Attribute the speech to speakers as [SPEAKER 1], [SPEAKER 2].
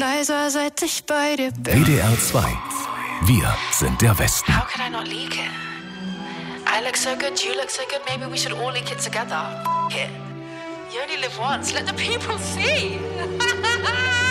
[SPEAKER 1] leiser, seit ich bei dir bin.
[SPEAKER 2] WDR 2. Wir sind der Westen.
[SPEAKER 3] How could I not leak it? I look so good, you look so good, maybe we should all leak it together. It. You only live once, let the people see.